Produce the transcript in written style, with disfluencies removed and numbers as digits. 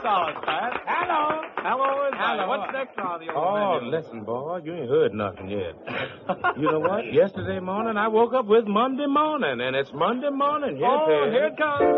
solid, Pat. Hello. Hello, is Hello. What's next on the old Oh, menu? listen, boy, you ain't heard nothing yet. You know what? Yesterday morning, I woke up with Monday morning, and it's Monday morning. Yes, Oh, it is. here it comes.